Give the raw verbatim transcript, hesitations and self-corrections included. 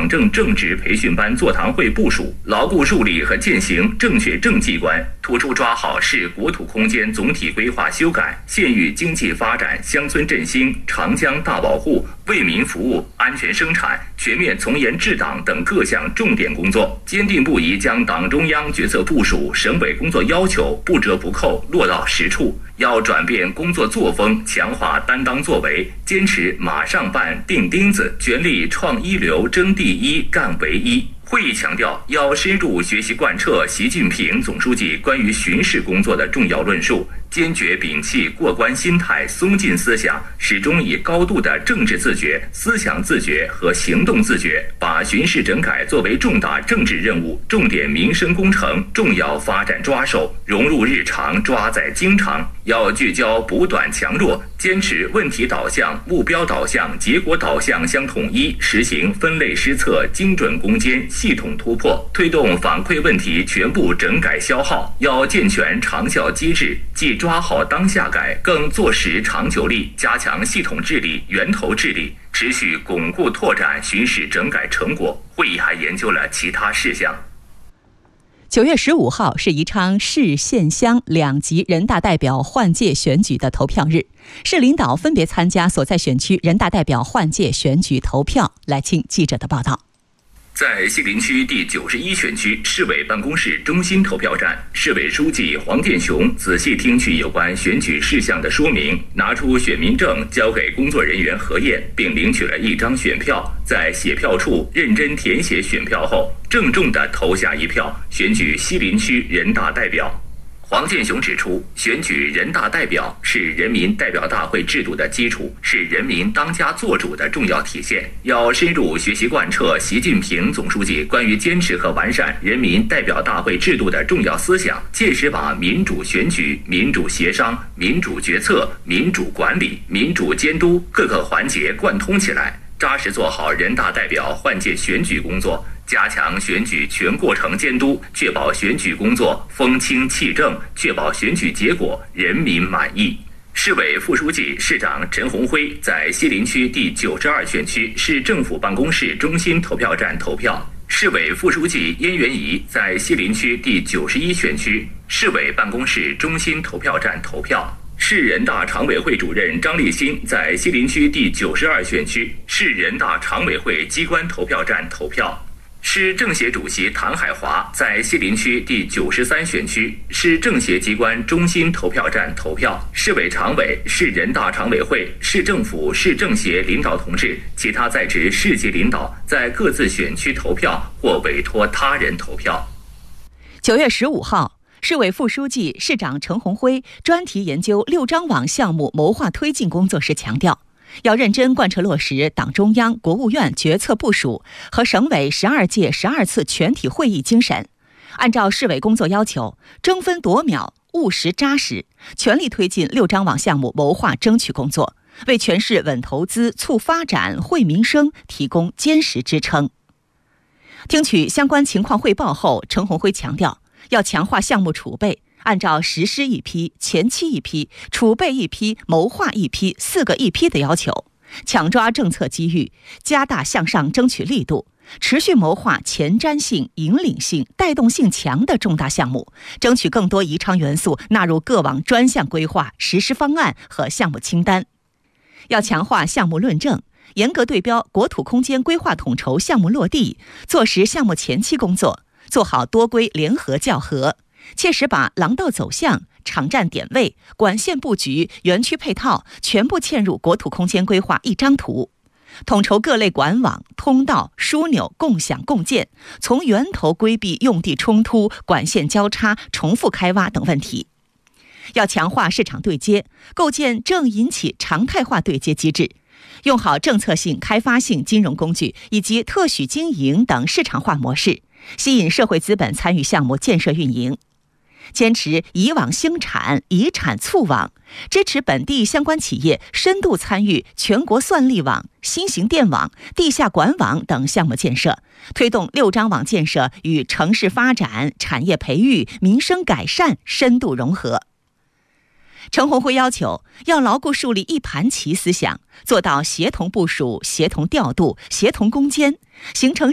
党政政治培训班座谈会部署，牢固树立和践行正确政绩观，突出抓好市国土空间总体规划修改、县域经济发展、乡村振兴、长江大保护、为民服务、安全生产、全面从严治党等各项重点工作，坚定不移将党中央决策部署、省委工作要求不折不扣落到实处。要转变工作作风，强化担当作为，坚持马上办、钉钉子，全力创一流、争第一、干唯一。会议强调，要深入学习贯彻习近平总书记关于巡视工作的重要论述，坚决摒弃过关心态、松劲思想，始终以高度的政治自觉、思想自觉和行动自觉，把巡视整改作为重大政治任务、重点民生工程、重要发展抓手，融入日常，抓在经常。要聚焦补短强弱，坚持问题导向、目标导向、结果导向相统一，实行分类施策、精准攻坚、系统突破，推动反馈问题全部整改消耗。要健全长效机制，既抓好当下改，更做实长久力，加强系统治理、源头治理，持续巩固拓展巡视整改成果。会议还研究了其他事项。 九月十五号是宜昌市县乡两级人大代表换届选举的投票日，市领导分别参加所在选区人大代表换届选举投票。来听记者的报道。 在西林区第九十一选区市委办公室中心投票站，市委书记黄建雄仔细听取有关选举事项的说明，拿出选民证交给工作人员核验，并领取了一张选票，在写票处认真填写选票后，郑重地投下一票，选举西林区人大代表。黄建雄指出，选举人大代表是人民代表大会制度的基础，是人民当家作主的重要体现。要深入学习贯彻习近平总书记关于坚持和完善人民代表大会制度的重要思想，切实把民主选举、民主协商、民主决策、民主管理、民主监督各个环节贯通起来，扎实做好人大代表换届选举工作，加强选举全过程监督，确保选举工作风清气正，确保选举结果人民满意。市委副书记、市长陈红辉在西林区第九十二选区市政府办公室中心投票站投票。市委副书记燕元仪在西林区第九十一选区市委办公室中心投票站投票。市人大常委会主任张立新在西林区第九十二选区市人大常委会机关投票站投票。市政协主席谭海华在西林区第九十三选区市政协机关中心投票站投票。市委常委、市人大常委会、市政府、市政协领导同志、其他在职市级领导在各自选区投票或委托他人投票。 九月十五号，市委副书记、市长陈红辉专题研究六张网项目谋划推进工作时强调，要认真贯彻落实党中央、国务院决策部署和省委十二届十二次全体会议精神，按照市委工作要求，争分夺秒、务实扎实，全力推进六张网项目谋划争取工作，为全市稳投资、促发展、惠民生提供坚实支撑。听取相关情况汇报后，陈红辉强调，要强化项目储备，按照实施一批、前期一批、储备一批、谋划一批四个一批的要求，抢抓政策机遇，加大向上争取力度，持续谋划前瞻性、引领性、带动性强的重大项目，争取更多宜昌元素纳入各网专项规划、实施方案和项目清单。要强化项目论证，严格对标国土空间规划统筹项目落地，做实项目前期工作，做好多规联合校核，切实把廊道走向、场站点位、管线布局、园区配套全部嵌入国土空间规划一张图，统筹各类管网、通道、枢纽共享共建，从源头规避用地冲突、管线交叉、重复开挖等问题。要强化市场对接，构建正引起常态化对接机制，用好政策性、开发性金融工具以及特许经营等市场化模式，吸引社会资本参与项目建设运营。坚持以网兴产、以产促网，支持本地相关企业深度参与全国算力网、新型电网、地下管网等项目建设，推动六张网建设与城市发展、产业培育、民生改善深度融合。陈红辉要求，要牢固树立一盘棋思想，做到协同部署、协同调度、协同攻坚，形成